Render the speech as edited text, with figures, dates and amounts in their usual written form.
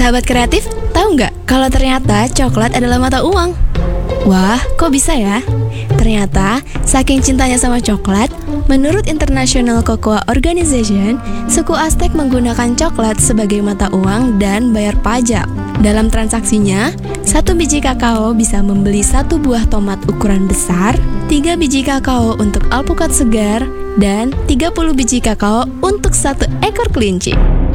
Sahabat kreatif, tahu nggak kalau ternyata coklat adalah mata uang? Wah, kok bisa ya? Ternyata, saking cintanya sama coklat, menurut International Cocoa Organization, suku Aztec menggunakan coklat sebagai mata uang dan bayar pajak. Dalam transaksinya, 1 biji kakao bisa membeli 1 buah tomat ukuran besar, 3 biji kakao untuk alpukat segar, dan 30 biji kakao untuk 1 ekor kelinci.